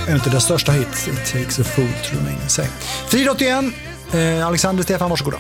inte det största hit. It takes a fool to remain insane. Friidrott igen. Alexander Stefan, varsågoda.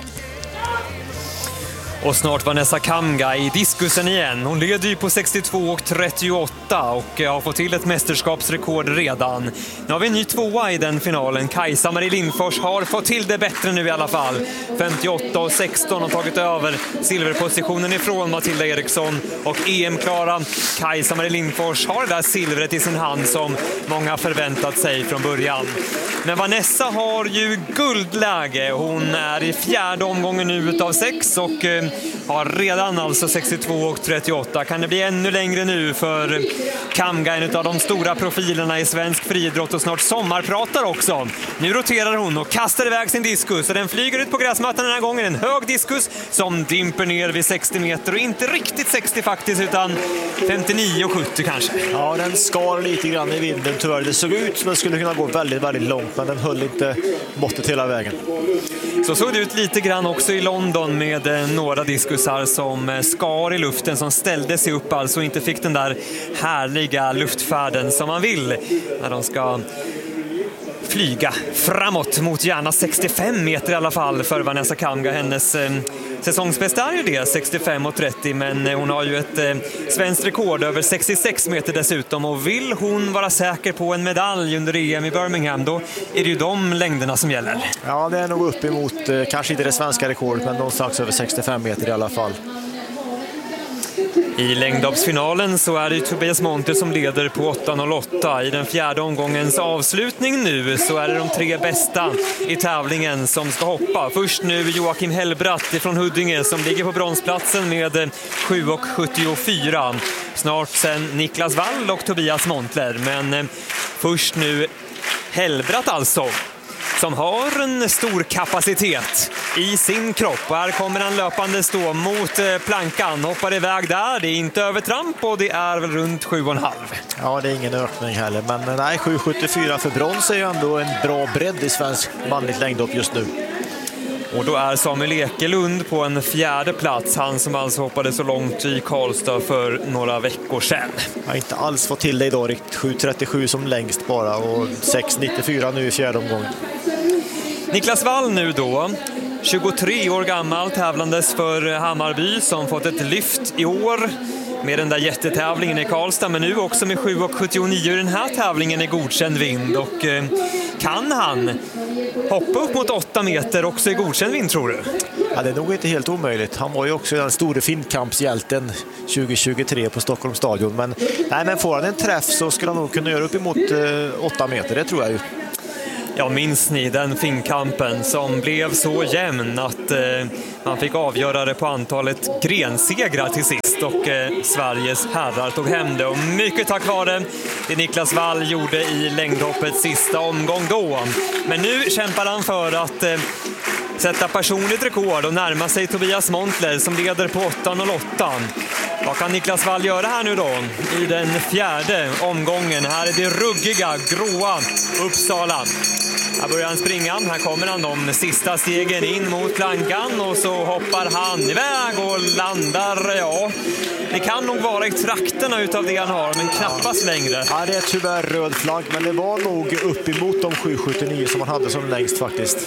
Och snart Vanessa Kamga i diskusen igen. Hon leder ju på 62,38 och har fått till ett mästerskapsrekord redan. Nu har vi en ny tvåa i den finalen. Kajsa-Marie Lindfors har fått till det bättre nu i alla fall. 58,16 har tagit över silverpositionen ifrån Matilda Eriksson. Och EM-klara Kajsa-Marie Lindfors har det där silvret i sin hand som många förväntat sig från början. Men Vanessa har ju guldläge. Hon är i fjärde omgången nu utav 6 och har redan alltså 62,38. Kan det bli ännu längre nu för Kamga, en av de stora profilerna i svensk friidrott och snart sommarpratar också. Nu roterar hon och kastar iväg sin diskus och den flyger ut på gräsmattan den här gången. En hög diskus som dimper ner vid 60 meter och inte riktigt 60 faktiskt utan 59,70 kanske. Ja, den skar lite grann i vinden tyvärr. Det såg ut som att det skulle kunna gå väldigt, väldigt långt men den höll inte måttet hela vägen. Så såg det ut lite grann också i London med några diskusar som skar i luften, som ställde sig upp alltså och inte fick den där härliga luftfärden som man vill när de ska flyga framåt mot gärna 65 meter i alla fall för Vanessa Kamga. Hennes säsongsbästa är ju det, 65,30, men hon har ju ett svenskt rekord över 66 meter dessutom och vill hon vara säker på en medalj under EM i Birmingham, då är det ju de längderna som gäller. Ja, det är nog upp emot, kanske inte det svenska rekordet, men någonstans över 65 meter i alla fall. I längdhoppsfinalen så är det Tobias Montler som leder på 8,08. I den fjärde omgångens avslutning nu så är det de tre bästa i tävlingen som ska hoppa. Först nu Joakim Hellbratt från Huddinge som ligger på bronsplatsen med 7,74. Snart sen Niklas Wall och Tobias Montler. Men först nu Hellbratt alltså, som har en stor kapacitet i sin kropp. Och här kommer han löpande stå mot plankan. Hoppar iväg där. Det är inte övertramp och det är väl runt 7,5. Ja, det är ingen ökning heller. Men nej, 7,74 för brons är ju ändå en bra bredd i svensk manligt längdhopp just nu. Och då är Samuel Ekelund på en fjärde plats. Han som alltså hoppade så långt i Karlstad för några veckor sedan. Jag har inte alls fått till det idag. 7,37 som längst bara och 6,94 nu i fjärde omgången. Niklas Wall nu då, 23 år gammal, tävlandes för Hammarby som fått ett lyft i år med den där jättetävlingen i Karlstad, men nu också med 7,79 i den här tävlingen i godkänd vind. Och kan han hoppa upp mot 8 meter också i godkänd vind, tror du? Ja, det är nog inte helt omöjligt. Han var ju också den stora finkampshjälten 2023 på Stockholms stadion. Men får han en träff så skulle han nog kunna göra upp emot 8 meter, det tror jag ju. Ja, minns ni den finkampen som blev så jämn att man fick avgöra det på antalet grensegrar till sist och Sveriges herrar tog hem det. Och mycket tack vare det Niklas Wall gjorde i längdhoppets sista omgång då. Men nu kämpar han för att sätta personligt rekord och närma sig Tobias Montler som leder på 8,08. Vad kan Niklas Wall göra här nu då i den fjärde omgången? Här är det ruggiga, gråa Uppsala. Här börjar han springa, här kommer han de sista stegen in mot plankan och så hoppar han iväg och landar, ja. Det kan nog vara i trakterna utav det han har, men knappast längre. Ja, det är tyvärr röd flagg, men det var nog upp emot de 7,79 som han hade som längst faktiskt.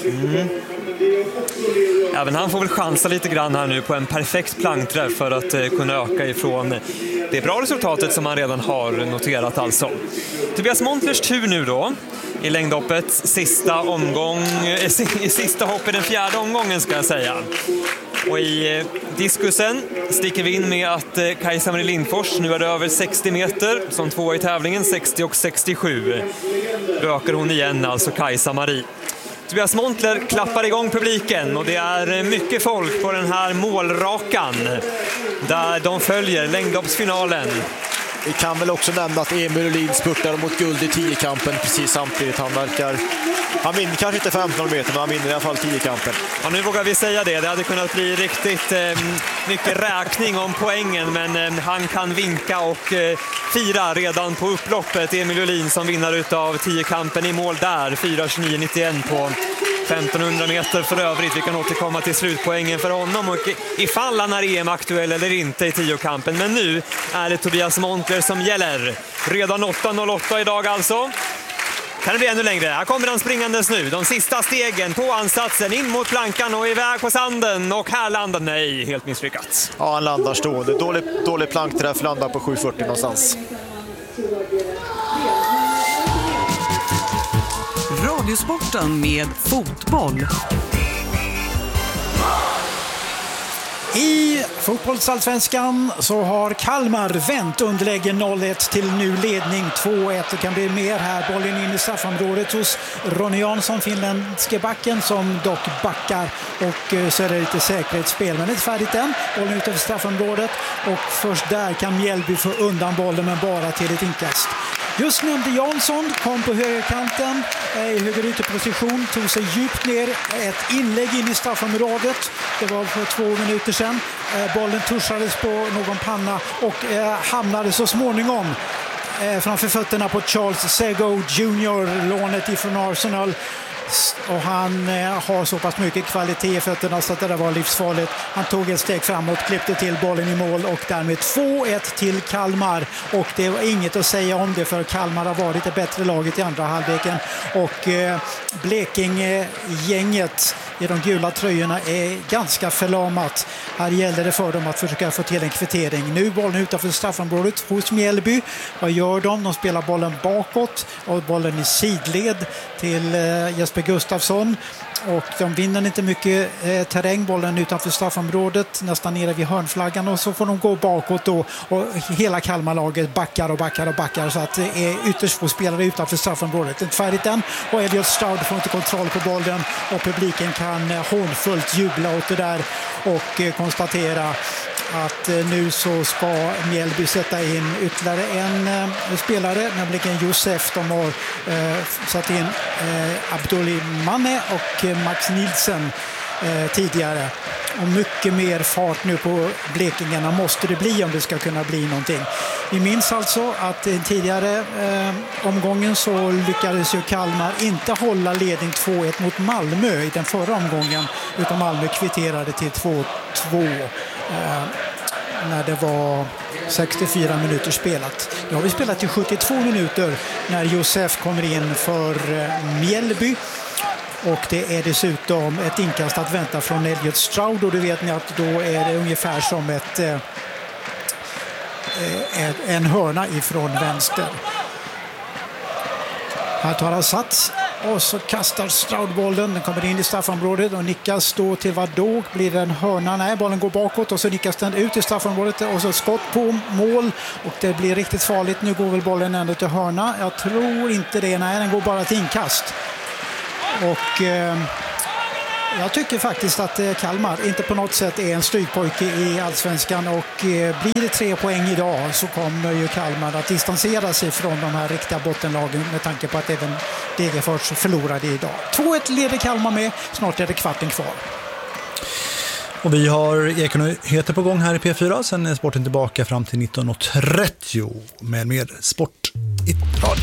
Även han får väl chansa lite grann här nu på en perfekt plankträff för att kunna öka ifrån det bra resultatet som han redan har noterat alltså. Tobias Montlers tur nu då i längdhoppets sista omgång, sista hopp i den fjärde omgången ska jag säga. Och i diskusen sticker vi in med att Kajsa-Marie Lindfors nu är det över 60 meter som tvåa i tävlingen, 60,67. Då ökar hon igen alltså Kajsa-Marie. Tobias Montler klappar igång publiken och det är mycket folk på den här målrakan där de följer längdhoppsfinalen. Vi kan väl också nämna att Emil Ullin spurtar mot guld i 10-kampen precis samtidigt. Han vinner kanske inte 15 meter, men han vinner i alla fall 10-kampen. Ja, nu vågar vi säga det. Det hade kunnat bli riktigt mycket räkning om poängen, men han kan vinka och fira redan på upploppet. Emil Ullin som vinner utav 10-kampen i mål där. 4,29,91 på 1500 meter för övrigt. Vi kan återkomma till slutpoängen för honom och ifall han är EM-aktuell eller inte i 10-kampen. Men nu är det Tobias Montler som gäller. Redan 8,08 idag alltså. Kan det bli ännu längre? Här kommer han springandes nu. De sista stegen på ansatsen in mot plankan och iväg på sanden. Och här landar, nej, helt misslyckat. Ja, han landar stående. Dålig plankträff, landar på 7,40 någonstans. Radiosporten med fotboll. I fotbollsallsvenskan så har Kalmar vänt underläge 0-1 till nu ledning 2-1. Det kan bli mer här. Bollen in i straffområdet hos Ronny Jansson, finländske backen, som dock backar. Och så är det lite säkerhetsspel. Men det är inte färdigt än. Bollen ut över straffområdet. Och först där kan Mjällby få undan bollen, men bara till ett inkast. Just nämnde Jansson, kom på högerkanten i högerytterposition, tog sig djupt ner, ett inlägg in i straffområdet. Det var för 2 minuter sedan. Bollen tuschades på någon panna och hamnade så småningom framför fötterna på Charles Sego Jr., lånet ifrån Arsenal. Och han har så pass mycket kvalitet i fötterna så att det där var livsfarligt. Han tog ett steg framåt, klippte till bollen i mål och därmed 2-1 till Kalmar. Och det var inget att säga om det, för Kalmar har varit det bättre laget i andra halvleken. Och Blekinge-gänget i de gula tröjorna är ganska förlamat. Här gäller det för dem att försöka få till en kvittering. Nu bollen utanför straffområdet hos Mjällby. Vad gör de? De spelar bollen bakåt och bollen i sidled till Jesper Gustafsson. Och de vinner inte mycket terräng, bollen utanför straffområdet, nästan nere vid hörnflaggan, och så får de gå bakåt då, och hela Kalmarlaget backar så att det är ytterst få spelare utanför straffområdet. Det är inte färdigt än och Elliot Stroud får inte kontroll på bollen och publiken kan hånfullt jubla åt det där och konstatera att nu så ska Mjällby sätta in ytterligare en spelare, nämligen Josef. De har satt in Abdullimane och Max Nilsen tidigare. Och mycket mer fart nu på Blekingarna måste det bli om det ska kunna bli någonting. Vi minns alltså att i tidigare omgången så lyckades ju Kalmar inte hålla ledning 2-1 mot Malmö i den förra omgången, utan Malmö kvitterade till 2-2 när det var 64 minuter spelat. Nu har vi spelat i 72 minuter när Josef kommer in för Mjällby. Och det är dessutom ett inkast att vänta från Elliot Stroud, och då vet ni att då är det ungefär som en hörna ifrån vänster. Här tar han sats och så kastar Stroud bollen. Den kommer in i straffområdet och nickas då till vad då? Blir det en hörna? Nej, bollen går bakåt och så nickas den ut i straffområdet och så skott på mål och det blir riktigt farligt. Nu går väl bollen ändå till hörna. Jag tror inte det. Nej, den går bara till inkast. Och jag tycker faktiskt att Kalmar inte på något sätt är en strykpojke i allsvenskan, och blir det 3 poäng idag så kommer ju Kalmar att distansera sig från de här riktiga bottenlagen, med tanke på att även Degerfors förlorade idag. 2-1 leder Kalmar med, snart är det kvarten kvar. Och vi har Ekonyheter på gång här i P4, sen är sporten tillbaka fram till 19.30 med mer sport i radio.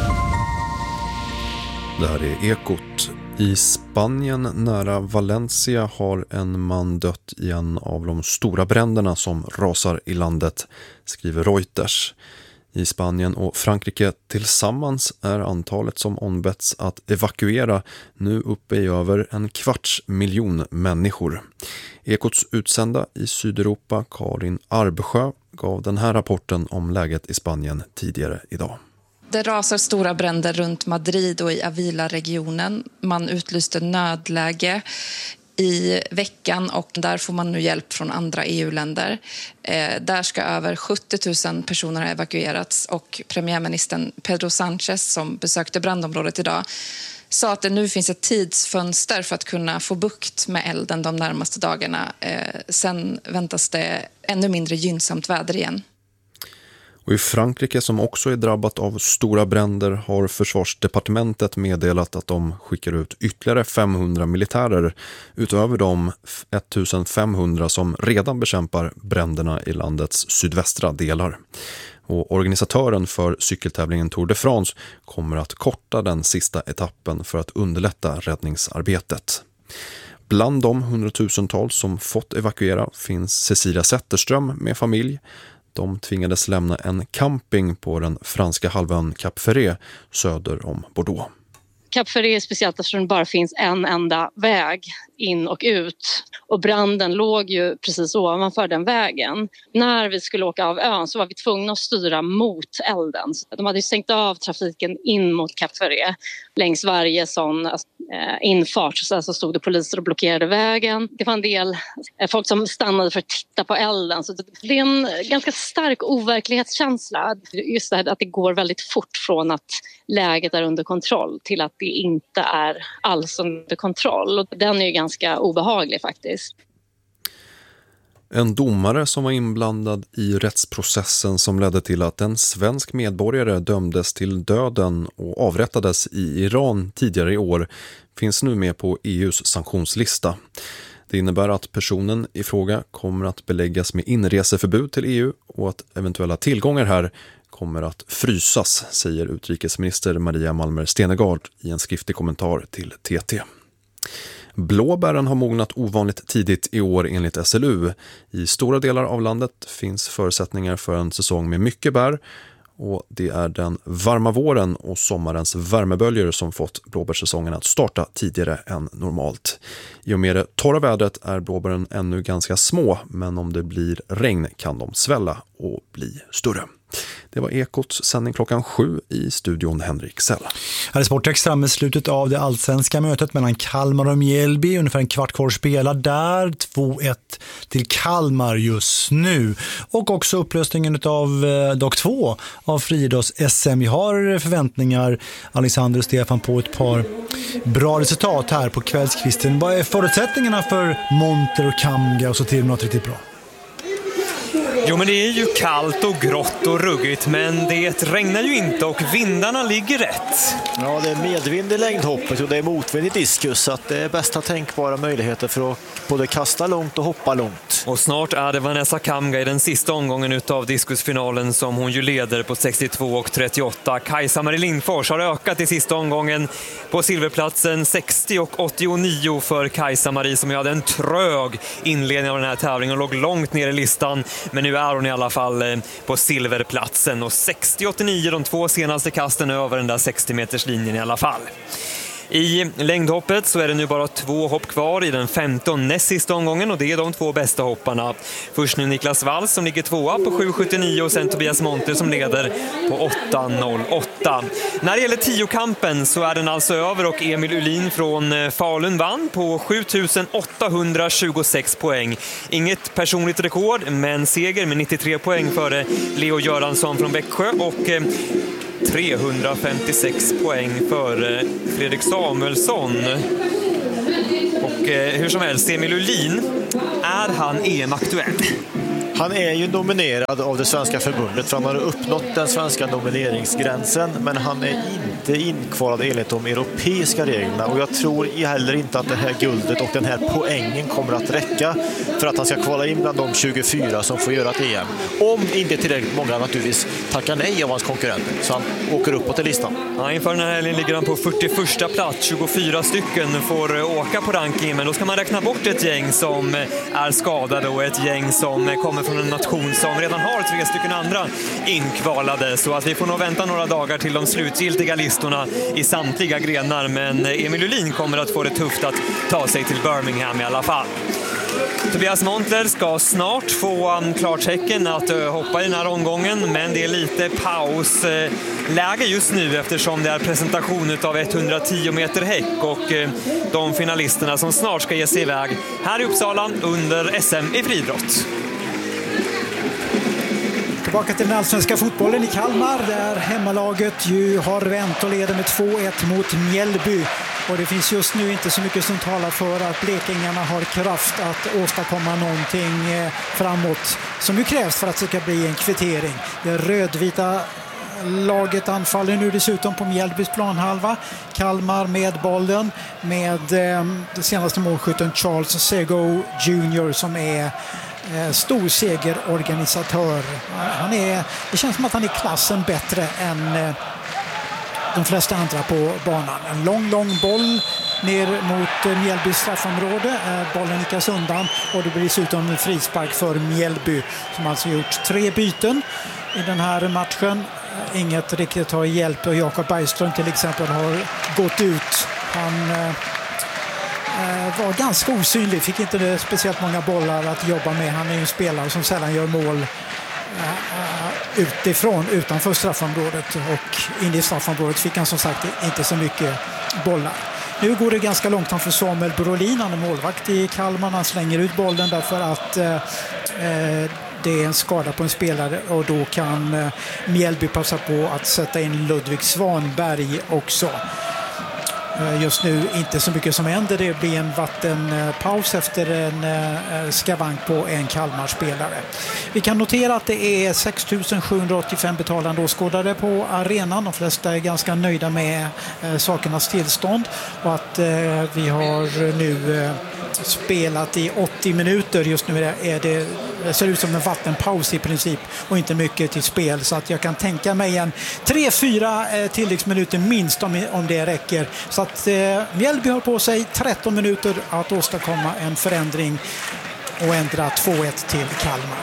Det här är Ekot. I Spanien nära Valencia har en man dött i en av de stora bränderna som rasar i landet, skriver Reuters. I Spanien och Frankrike tillsammans är antalet som ombetts att evakuera nu uppe i över 250 000 människor. Ekots utsända i Sydeuropa, Karin Arbsjö, gav den här rapporten om läget i Spanien tidigare idag. Det rasar stora bränder runt Madrid och i Avila-regionen. Man utlyste nödläge i veckan och där får man nu hjälp från andra EU-länder. Där ska över 70 000 personer ha evakuerats, och premiärministern Pedro Sánchez, som besökte brandområdet idag, sa att det nu finns ett tidsfönster för att kunna få bukt med elden de närmaste dagarna. Sen väntas det ännu mindre gynnsamt väder igen. Och i Frankrike, som också är drabbat av stora bränder, har försvarsdepartementet meddelat att de skickar ut ytterligare 500 militärer utöver de 1500 som redan bekämpar bränderna i landets sydvästra delar. Och organisatören för cykeltävlingen Tour de France kommer att korta den sista etappen för att underlätta räddningsarbetet. Bland de 100 000-tals som fått evakuera finns Cecilia Zetterström med familj. De tvingades lämna en camping på den franska halvön Cap Ferret söder om Bordeaux. Cap Ferret är speciellt eftersom det bara finns en enda väg in och ut. Och branden låg ju precis ovanför den vägen. När vi skulle åka av ön så var vi tvungna att styra mot elden. De hade stängt av trafiken in mot Cap Ferret. Längs varje sån infart så stod det poliser och blockerade vägen. Det var en del folk som stannade för att titta på elden. Så det är en ganska stark overklighetskänsla. Just det här att det går väldigt fort från att läget är under kontroll till att det inte är alls under kontroll. Och den är ju ganska obehaglig faktiskt. En domare som var inblandad i rättsprocessen som ledde till att en svensk medborgare dömdes till döden och avrättades i Iran tidigare i år finns nu med på EUs sanktionslista. Det innebär att personen i fråga kommer att beläggas med inreseförbud till EU och att eventuella tillgångar här kommer att frysas, säger utrikesminister Maria Malmer Stenergard i en skriftlig kommentar till TT. Blåbären har mognat ovanligt tidigt i år enligt SLU. I stora delar av landet finns förutsättningar för en säsong med mycket bär och det är den varma våren och sommarens värmeböljor som fått blåbärssäsongen att starta tidigare än normalt. I och med det torra vädret är blåbären ännu ganska små, men om det blir regn kan de svälla och bli större. Det var Ekots sändning klockan 7 i studion Henrik Sell. Här är Sportextra med slutet av det allsvenska mötet mellan Kalmar och Mjällby. Ungefär en kvart kvar spelar där. 2-1 till Kalmar just nu. Och också upplösningen av dag 2 av friidrotts-SM. Vi har förväntningar, Alexander och Stefan, på ett par bra resultat här på kvällskvisten. Vad är förutsättningarna för Monter och Kamga och så till något riktigt bra? Jo, men det är ju kallt och grått och ruggigt, men det regnar ju inte och vindarna ligger rätt. Ja, det är medvind i längdhoppet och det är motvind i diskus, så att det är bästa tänkbara möjligheter för att både kasta långt och hoppa långt. Och snart är det Vanessa Kamga i den sista omgången utav diskusfinalen som hon ju leder på 62,38. Kajsa-Marie Lindfors har ökat i sista omgången på silverplatsen 60,89 för Kajsa-Marie som hade en trög inledning av den här tävlingen och låg långt ner i listan. Men nu är hon i alla fall på silverplatsen och 60,89 de 2 senaste kasten över den där 60-meterslinjen i alla fall. I längdhoppet så är det nu bara 2 hopp kvar i den 15 näst sista omgången och det är de 2 bästa hopparna. Först nu Niklas Walls som ligger 2 på 7,79 och sen Tobias Monter som leder på 8,08. När det gäller 10-kampen så är den alltså över och Emil Ulin från Falun vann på 7,826 poäng. Inget personligt rekord, men seger med 93 poäng före Leo Göransson från Växjö och 356 poäng för Fredrik Samuelsson. Och hur som helst, Emil Ulin, är han EM-aktuell? Han är ju nominerad av det svenska förbundet för han har uppnått den svenska nomineringsgränsen, men han är inte inkvalad enligt de europeiska reglerna och jag tror heller inte att det här guldet och den här poängen kommer att räcka för att han ska kvala in bland de 24 som får göra ett EM. Om inte tillräckligt många naturligtvis tackar nej av hans konkurrenter så han åker uppåt i listan. Ja, inför den här helgen ligger han på 41 plats, 24 stycken får åka på rankingen, men då ska man räkna bort ett gäng som är skadade och ett gäng som kommer från en nation som redan har 3 stycken andra inkvalade, så att vi får nog vänta några dagar till de slutgiltiga listorna i samtliga grenar, men Emil Ulin kommer att få det tufft att ta sig till Birmingham i alla fall. Tobias Monter ska snart få klartecken att hoppa i den här omgången, men det är lite pausläge just nu eftersom det är presentation av 110 meter häck och de finalisterna som snart ska ge sig iväg här i Uppsala under SM i friidrott. Tillbaka till den allsvenska fotbollen i Kalmar där hemmalaget ju har vänt och leder med 2-1 mot Mjällby. Och det finns just nu inte så mycket som talar för att blekingarna har kraft att åstadkomma någonting framåt som ju krävs för att det ska bli en kvittering. Det rödvita laget anfaller nu dessutom på Mjällbys planhalva. Kalmar med bollen med det senaste målskytten Charles Sego Jr. som är stor segerorganisatör. Det känns som att han är klassen bättre än de flesta andra på banan. En lång boll ner mot Mjällbys straffområde. Bollen nickas undan och det blir dessutom en frispark för Mjällby som alltså gjort 3 byten i den här matchen. Inget riktigt har hjälpt och Jakob Bergström till exempel har gått ut. Han var ganska osynlig, fick inte speciellt många bollar att jobba med. Han är ju en spelare som sällan gör mål utanför straffområdet, och in i straffområdet fick han som sagt inte så mycket bollar. Nu går det ganska långsamt för Samuel Brolin, han är målvakt i Kalmar. Han slänger ut bollen därför att det är en skada på en spelare, och då kan Mjällby passa på att sätta in Ludvig Svanberg också. Just nu inte så mycket som händer. Det blir en vattenpaus efter en skavank på en Kalmar-spelare. Vi kan notera att det är 6 785 betalande åskådare på arenan. De flesta är ganska nöjda med sakernas tillstånd, och att vi har nu spelat i 80 minuter. Just nu ser det ut som en vattenpaus i princip och inte mycket till spel, så att jag kan tänka mig en 3-4 tilläggsminuter minst om det räcker. Så att Mjällby har på sig 13 minuter att åstadkomma en förändring och ändra 2-1 till Kalmar.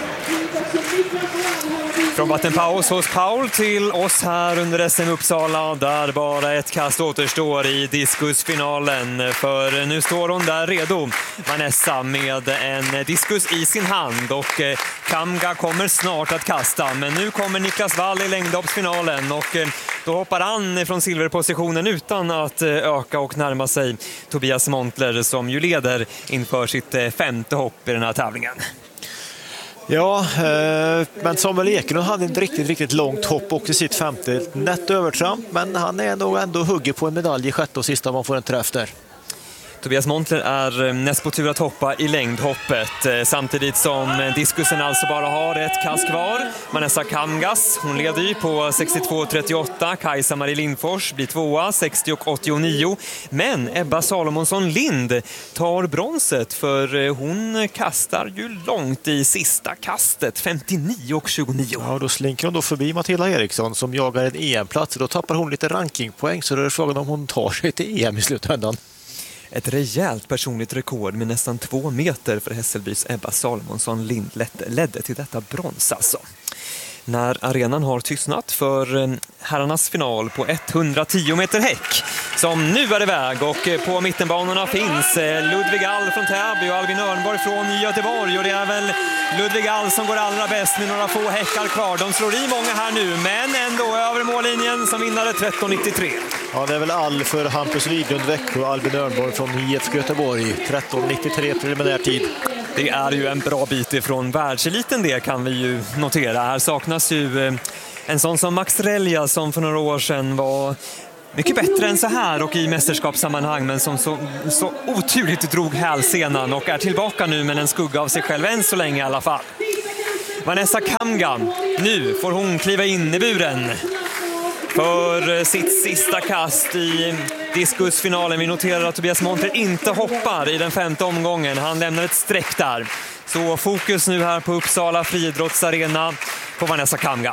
Från vattenpaus hos Paul till oss här under SM Uppsala, där bara ett kast återstår i diskusfinalen. För nu står hon där redo, Vanessa, med en diskus i sin hand, och Kamga kommer snart att kasta. Men nu kommer Niklas Wall i längdhoppsfinalen, och då hoppar han från silverpositionen utan att öka och närma sig Tobias Montler, som ju leder inför sitt 5:e hopp i den här tävlingen. Ja, men Samuel Ekelund hade ett riktigt långt hopp och i sitt 5:e nätt övertramp, men han är nog ändå hugger på en medalj i 6:e och sista, man får en träff där. Tobias Montler är näst på tur att hoppa i längdhoppet, samtidigt som diskusen alltså bara har ett kast kvar. Vanessa Kamgas, hon leder ju på 62,38. Kajsa-Marie Lindfors blir 2:a, 60,89. Men Ebba Salomonsson Lind tar bronset, för hon kastar ju långt i sista kastet, 59,29. Ja, då slinker hon då förbi Matilda Eriksson som jagar en EM-plats. Då tappar hon lite rankingpoäng, så det är frågan om hon tar sig till EM i slutändan. Ett rejält personligt rekord med nästan 2 meter för Hässelbys Ebba Salomonsson Lind ledde till detta brons alltså. När arenan har tystnat för herrarnas final på 110 meter häck, som nu är iväg, och på mittenbanorna finns Ludvig All från Täby och Albin Örnborg från Göteborg, och det är väl Ludvig All som går allra bäst med några få häckar kvar. De slår i många här nu, men ändå över mållinjen som vinnare 13,93. Ja, det är väl All för Hampus Widlund Växjö och Albin Örnborg från IFK Göteborg, 13,93 preliminär tid. Det är ju en bra bit ifrån världseliten, det kan vi ju notera. Här saknas ju en sån som Max Relja, som för några år sedan var mycket bättre än så här och i mästerskapssammanhang, men som så oturligt drog hälsenan och är tillbaka nu med en skugga av sig själv än så länge i alla fall. Vanessa Kamga, nu får hon kliva in i buren för sitt sista kast i diskusfinalen. Vi noterar att Tobias Montler inte hoppar i den 5:e omgången. Han lämnar ett streck där. Så fokus nu här på Uppsala friidrottsarena på Vanessa Kamga.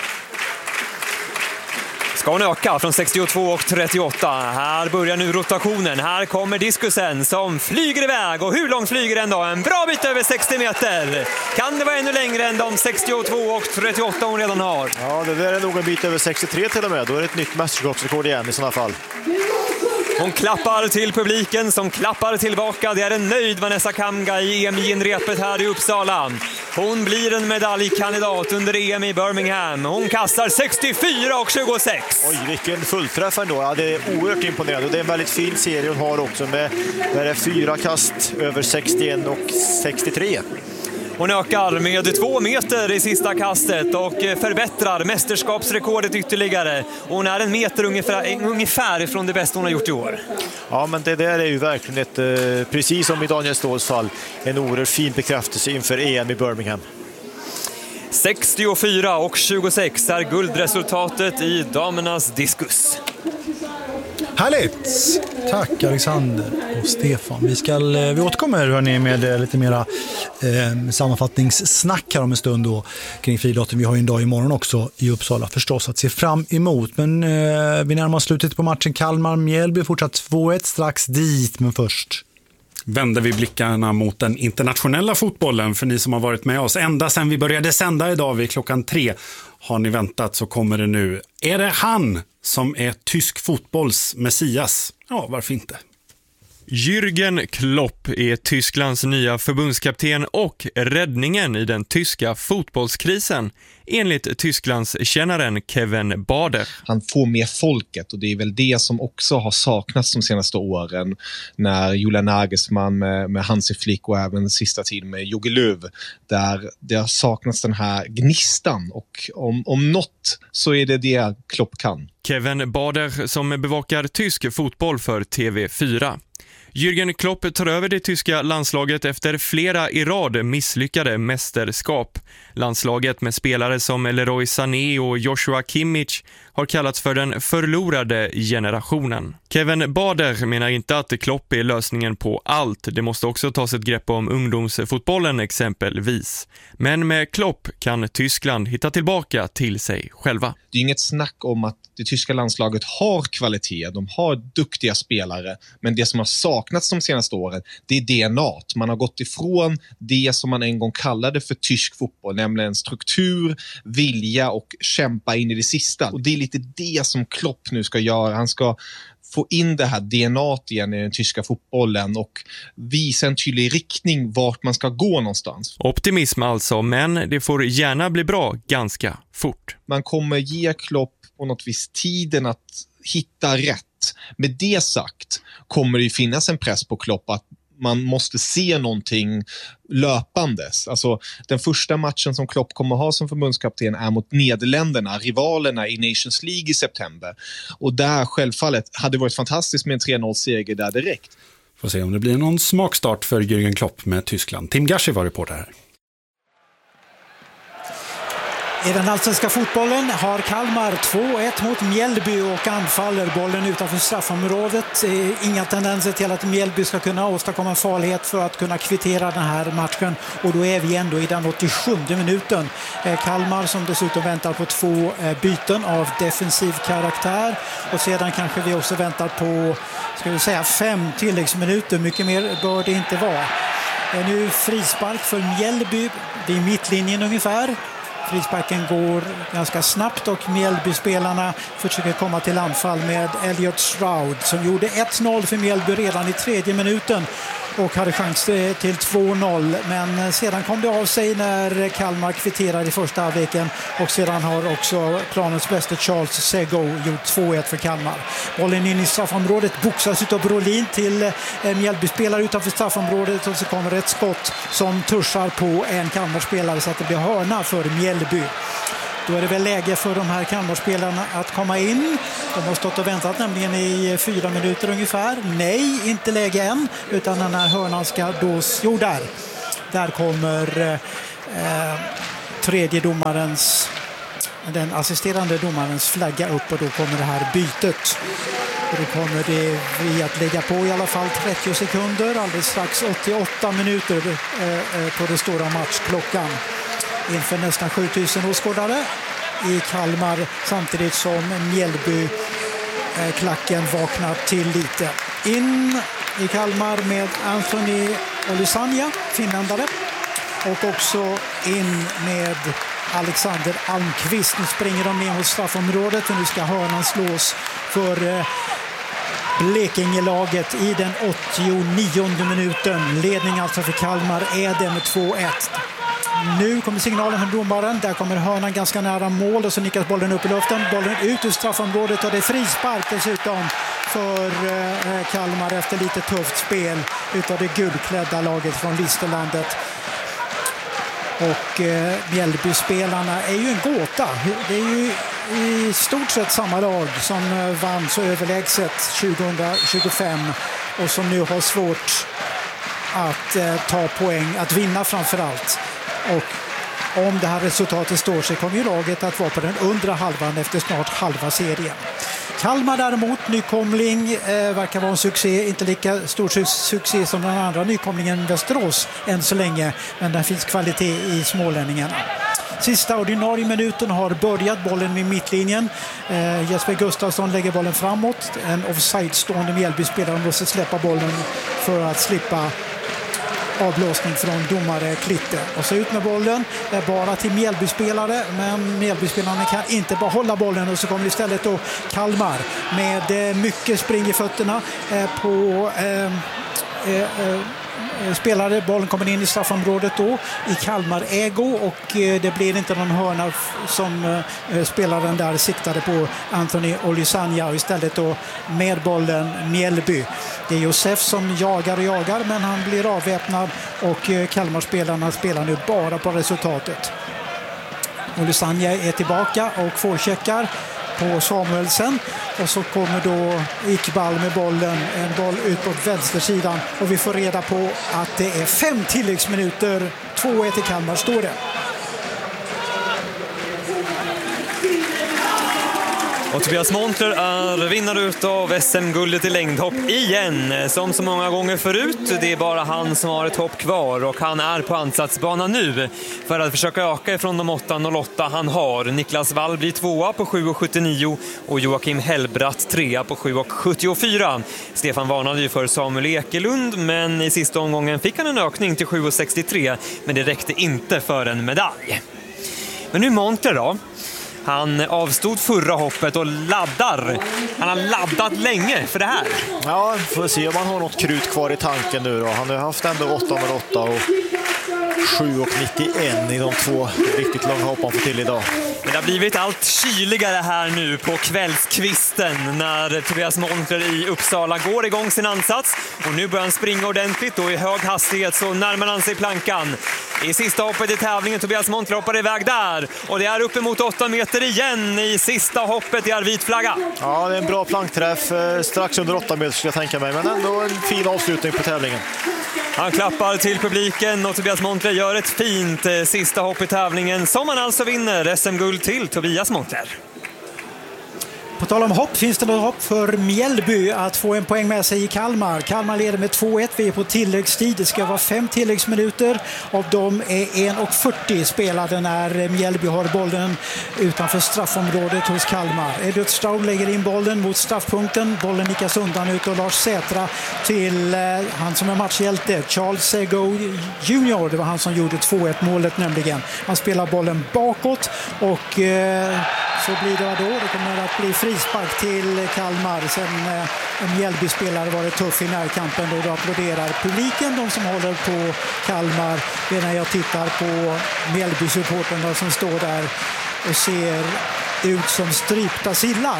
Ska hon öka från 62,38. Här börjar nu rotationen. Här kommer diskusen som flyger iväg. Och hur långt flyger den då? En bra bit över 60 meter. Kan det vara ännu längre än de 62,38 hon redan har? Ja, det där är nog en bit över 63 till och med. Då är det ett nytt mästerskapsrekord igen i sådana fall. Hon klappar till publiken som klappar tillbaka. Det är en nöjd Vanessa Kamga i EM-genrepet här i Uppsala. Hon blir en medaljkandidat under EM i Birmingham. Hon kastar 64,26. Oj, vilken fullträff ändå. Ja, det är oerhört imponerande. Det är en väldigt fin serie hon har också med 4 kast över 61 och 63. Hon ökar med 2 meter i sista kastet och förbättrar mästerskapsrekordet ytterligare. Hon är 1 meter ungefär från det bästa hon har gjort i år. Ja, men det där är ju verkligen ett, precis som i Daniel Ståhls fall, en oerhört fin bekräftelse inför EM i Birmingham. 64,26 är guldresultatet i damernas diskus. Härligt! Tack Alexander och Stefan. Vi återkommer hörni, med lite mera sammanfattningssnack här om en stund då, kring friidrotten. Vi har ju en dag imorgon också i Uppsala förstås att se fram emot. Men vi närmar oss slutet på matchen. Kalmar-Mjällby fortsatt 2-1, strax dit, men först vänder vi blickarna mot den internationella fotbollen. För ni som har varit med oss ända sedan vi började sända idag vid 3:00 har ni väntat, så kommer det nu. Är det han som är tysk fotbolls messias? Ja, varför inte? Jürgen Klopp är Tysklands nya förbundskapten och räddningen i den tyska fotbollskrisen, enligt Tysklands kännaren Kevin Bader. Han får med folket, och det är väl det som också har saknats de senaste åren när Julian Nagelsmann med Hansi Flick och även sista tiden med Jogi Löw, där det har saknats den här gnistan, och om något så är det Klopp kan. Kevin Bader som bevakar tysk fotboll för TV4. Jürgen Klopp tar över det tyska landslaget efter flera i rad misslyckade mästerskap. Landslaget med spelare som Leroy Sané och Joshua Kimmich har kallats för den förlorade generationen. Kevin Bader menar inte att Klopp är lösningen på allt. Det måste också tas ett grepp om ungdomsfotbollen exempelvis. Men med Klopp kan Tyskland hitta tillbaka till sig själva. Det är inget snack om att det tyska landslaget har kvalitet, de har duktiga spelare, men det som har saknats de senaste åren, det är DNA. Man har gått ifrån det som man en gång kallade för tysk fotboll, nämligen struktur, vilja och kämpa in i det sista. Och det är lite det som Klopp nu ska göra. Han ska få in det här DNA igen i den tyska fotbollen och visa en tydlig riktning vart man ska gå någonstans. Optimism alltså, men det får gärna bli bra ganska fort. Man kommer ge Klopp på något vis tiden att hitta rätt. Med det sagt kommer det ju finnas en press på Klopp att man måste se någonting löpandes. Alltså, den första matchen som Klopp kommer ha som förbundskapten är mot Nederländerna, rivalerna i Nations League i september. Och där självfallet hade det varit fantastiskt med en 3-0-seger där direkt. Får se om det blir någon smakstart för Jürgen Klopp med Tyskland. Tim Gashi var reporter här. I den allsvenska fotbollen har Kalmar 2-1 mot Mjällby och anfaller bollen utanför straffområdet. Inga tendenser till att Mjällby ska kunna åstadkomma en farlighet för att kunna kvittera den här matchen. Och då är vi ändå i den 87:e minuten. Kalmar som dessutom väntar på 2 byten av defensiv karaktär. Och sedan kanske vi också väntar på 5 tilläggsminuter. Mycket mer bör det inte vara. Nu frispark för Mjällby vid mittlinjen ungefär. Frisparken går ganska snabbt och Mjällby-spelarna försöker komma till anfall med Elliot Stroud som gjorde 1-0 för Mjällby redan i 3:e minuten och hade chans till 2-0. Men sedan kom det av sig när Kalmar kvitterade i första halvleken och sedan har också planens bästa Charles Sego gjort 2-1 för Kalmar. Bollen in i straffområdet boxas utav Brolin till Mjällby-spelare utanför straffområdet och så kommer ett skott som tuschar på en Kalmar-spelare så att det blir hörna för Mjällby. Då är det väl läge för de här Kalmarspelarna att komma in. De har stått och väntat nämligen i 4 minuter ungefär. Nej, inte läge än, utan den här hörnan ska då... Jo, där kommer tredje domarens, den assisterande domarens flagga upp och då kommer det här bytet. Och då kommer det vi att lägga på i alla fall 30 sekunder, alldeles strax 88 minuter på det stora matchklockan. Inför nästan 7000 åskådare i Kalmar samtidigt som Mjällby klacken vaknar till lite. In i Kalmar med Anthony Olusanya, finländare, och också in med Alexander Almqvist. Nu springer de ner mot straffområdet och nu ska hörnan slås för Blekingelaget i den 89:e minuten. Ledning alltså för Kalmar är det med 2-1. Nu kommer signalen från domaren. Där kommer hörnan ganska nära mål och så nickas bollen upp i luften. Bollen ut ur straffområdet och det är frispark dessutom för Kalmar efter lite tufft spel utav det gulklädda laget från Listerlandet. Och Mjällby-spelarna är ju en gåta. Det är ju i stort sett samma lag som vann så överlägset 2025 och som nu har svårt att ta poäng, att vinna framförallt. Och om det här resultatet står sig kommer ju laget att vara på den undre halvan efter snart halva serien. Kalmar däremot, nykomling, verkar vara en succé, inte lika stor succé som den andra nykomlingen Västerås än så länge, men där finns kvalitet i smålänningarna. Sista ordinarie minuten har börjat, bollen vid mittlinjen. Jesper Gustafsson lägger bollen framåt. En offside-stående Mjällby-spelare måste släppa bollen för att slippa avblåsning från domare Klitte. Och så ut med bollen, det är bara till Mjällby-spelare, men Mjällby-spelarna kan inte bara hålla bollen, och så kommer istället då Kalmar med mycket spring i fötterna på spelare. Bollen kommer in i straffområdet då i Kalmar ägo, och det blir inte någon hörna som spelaren där siktade på, Anthony Olisanya, och istället då med bollen Mjällby. Det är Josef som jagar, men han blir avväpnad, och Kalmar-spelarna spelar nu bara på resultatet. Olisanya är tillbaka och forecheckar på Samuelsen, och så kommer då Iqbal med bollen, en boll ut på vänstersidan, och vi får reda på att det är 5 tilläggsminuter, 2-1 i Kalmar står det. Och Tobias Montler är vinnare av SM-guldet i längdhopp igen. Som så många gånger förut, det är bara han som har ett hopp kvar, och han är på ansatsbana nu för att försöka öka ifrån de 8.08 han har. Niklas Wall blir 2 på 7.79 och Joakim Hellbratt 3 på 7.74. Stefan varnade ju för Samuel Ekelund, men i sista omgången fick han en ökning till 7.63, men det räckte inte för en medalj. Men nu Montler då. Han avstod förra hoppet och laddar. Han har laddat länge för det här. Ja, får se om han har något krut kvar i tanken nu då. Han har haft ändå 8.08 och 7.91 i de 2 riktigt långa hopp han får till idag. Men det har blivit allt kyligare här nu på kvällskvisten när Tobias Montler i Uppsala går igång sin ansats. Och nu börjar han springa ordentligt, och i hög hastighet så närmar han sig plankan. I sista hoppet i tävlingen, Tobias Montler hoppar iväg där. Och det är uppemot 8 meter igen i sista hoppet i vit flagga. Ja, det är en bra plankträff. Strax under 8 meter skulle jag tänka mig, men ändå en fin avslutning på tävlingen. Han klappar till publiken, och Tobias Montler gör ett fint sista hopp i tävlingen, som han alltså vinner SM-guld till Tobias Montler. På tal om hopp, finns det något hopp för Mjällby att få en poäng med sig i Kalmar. Kalmar leder med 2-1, vi är på tilläggstid. Det ska vara 5 tilläggsminuter. Av dem är 1:40 spelade när Mjällby har bollen utanför straffområdet hos Kalmar. Edward Stroud lägger in bollen mot straffpunkten. Bollen nickas undan ut, och Lars Sätra till han som är matchhjälte, Charles Sego Junior. Det var han som gjorde 2-1 målet nämligen. Han spelar bollen bakåt, och så blir det då. Det kommer att bli frispark till Kalmar. Sen en Mjällby-spelare var det tuff i närkampen, och då applåderar publiken, de som håller på Kalmar. Det är när jag tittar på Mjällby-supporterna som står där och ser ut som strypta sillar.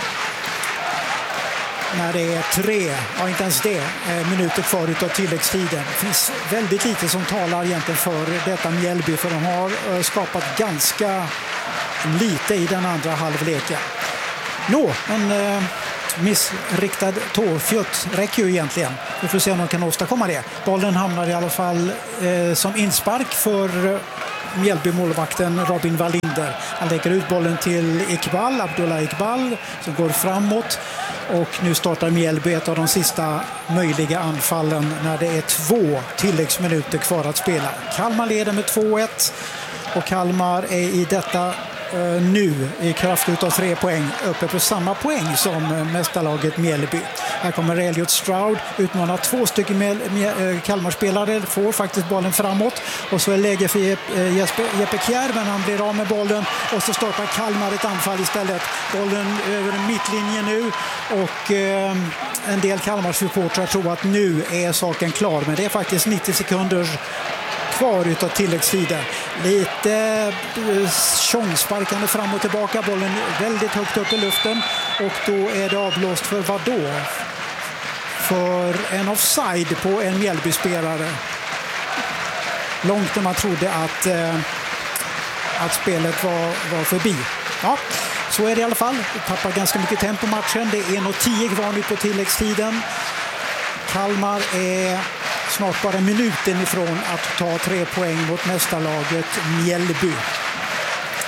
När det är 3, ja inte ens det, minuter kvar utav tilläggstiden. Det finns väldigt lite som talar egentligen för detta Mjällby, för de har skapat ganska lite i den andra halvleken. En missriktad tårfjutt räcker ju egentligen. Vi får se om de kan åstadkomma det. Bollen hamnar i alla fall som inspark för Mjällby-målvakten Robin Wallinder. Han lägger ut bollen till Iqbal, Abdullah Iqbal, som går framåt. Och nu startar Mjällby ett av de sista möjliga anfallen när det är 2 tilläggsminuter kvar att spela. Kalmar leder med 2-1, och Kalmar är i detta nu i kraft utav 3 poäng uppe på samma poäng som mästarlaget Mjällby. Här kommer Elliot Stroud, utmanar 2 stycken Kalmarspelare, får faktiskt bollen framåt, och så är läge för Jeppe Kjær, men han blir av med bollen, och så startar Kalmar ett anfall istället. Bollen över mittlinjen nu, och en del Kalmar-supportrar tror att nu är saken klar, men det är faktiskt 90 sekunder kvar utav tilläggstiden. Lite tjongsparkande fram och tillbaka, bollen väldigt högt upp i luften, och då är det avblåst för vad då? För en offside på en Mjällby-spelare. Långt när man trodde att spelet var förbi. Ja, så är det i alla fall. Vi tappar ganska mycket tempo på matchen. Det är 1:10 kvar nu på tilläggstiden. Kalmar är snart bara minuten ifrån att ta 3 poäng mot mästarlaget Mjällby.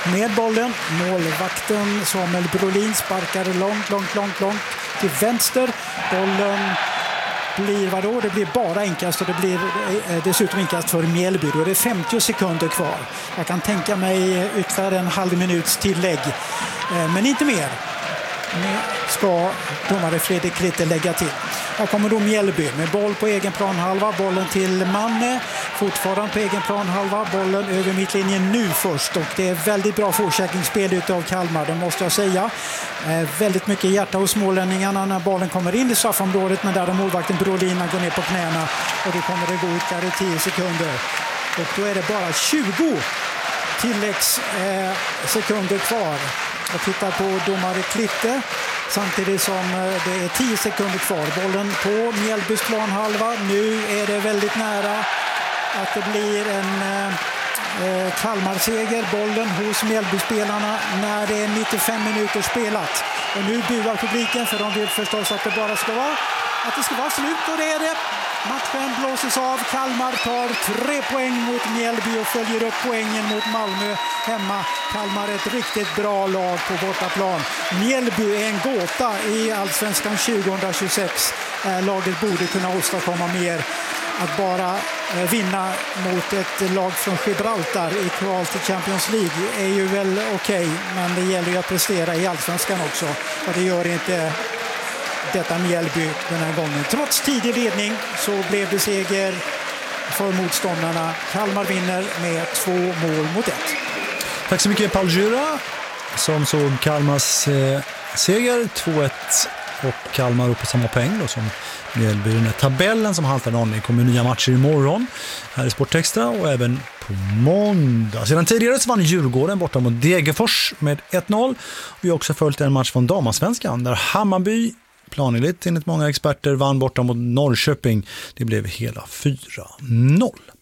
med bollen. Målvakten Samuel Brolin sparkar långt till vänster. Bollen blir vadå? Det blir bara inkast och det blir dessutom inkast för Mjällby. Då är det 50 sekunder kvar. Jag kan tänka mig ytterligare en halv minuts tillägg. Men inte mer. Nu ska domare Fredrik Ritter lägga till. Här kommer då Mjällby med boll på egen planhalva. Bollen till Manne. Fortfarande på egen planhalva. Bollen över mittlinjen nu först. Och det är väldigt bra fortsättningsspel utav Kalmar, det måste jag säga. Väldigt mycket hjärta hos smålänningarna när bollen kommer in i straffområdet. Men där målvakten Brolina går ner på knäna. Och då kommer det gå ytterligare 10 sekunder. Och då är det bara 20 tilläggssekunder kvar. Jag tittar på domare Klitte samtidigt som det är 10 sekunder kvar. Bollen på Mjällbys planhalva. Nu är det väldigt nära att det blir en Kalmar-seger. Bollen hos Mjällbyspelarna när det är 95 minuter spelat. Och nu buar publiken för de vill förstås att det bara ska vara slut, och det är det. Matchen blåses av. Kalmar tar 3 poäng mot Mjällby och följer upp poängen mot Malmö hemma. Kalmar är ett riktigt bra lag på bortaplan. Mjällby är en gåta i Allsvenskan 2026. Laget borde kunna åstadkomma mer. Att bara vinna mot ett lag från Gibraltar i kval till Champions League är ju väl okej, men det gäller ju att prestera i Allsvenskan också. Och det gör inte detta Mjällby den här gången. Trots tidig ledning så blev det seger för motståndarna. Kalmar vinner med 2 mål mot 1. Tack så mycket Paul Djura som såg Kalmars seger 2-1 och Kalmar upp på samma poäng då som Mjällby. Den här tabellen som haltar någon. Det kommer nya matcher imorgon här i Sportextra och även på måndag. Sedan tidigare så vann Djurgården borta mot Degerfors med 1-0. Vi har också följt en match från Damasvenskan där Hammarby planenligt enligt många experter vann borta mot Norrköping. Det blev hela 4-0.